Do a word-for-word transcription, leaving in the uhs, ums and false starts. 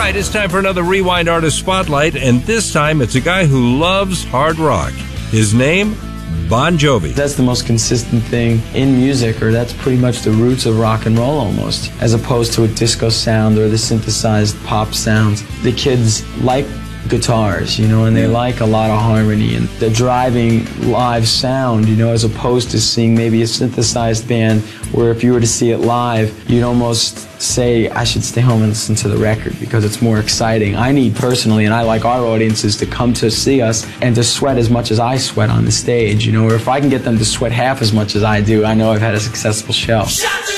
right, it's time for another Rewind Artist Spotlight, and this time it's a guy who loves hard rock. His name, Bon Jovi. That's the most consistent thing in music, or that's pretty much the roots of rock and roll almost, as opposed to a disco sound or the synthesized pop sounds. The kids like guitars, you know, and they like a lot of harmony and the driving live sound, you know, as opposed to seeing maybe a synthesized band where if you were to see it live, you'd almost say, I should stay home and listen to the record because it's more exciting. I need personally, and I like our audiences to come to see us and to sweat as much as I sweat on the stage, you know, or if I can get them to sweat half as much as I do, I know I've had a successful show.